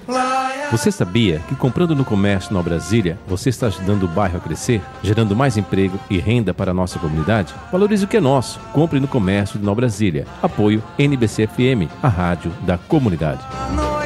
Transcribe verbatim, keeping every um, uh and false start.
Você sabia que comprando no comércio Nova Brasília, você está ajudando o bairro a crescer, gerando mais emprego e renda para a nossa comunidade? Valorize o que é nosso. Compre no comércio de Nova Brasília. Apoio N B C F M, a rádio da comunidade.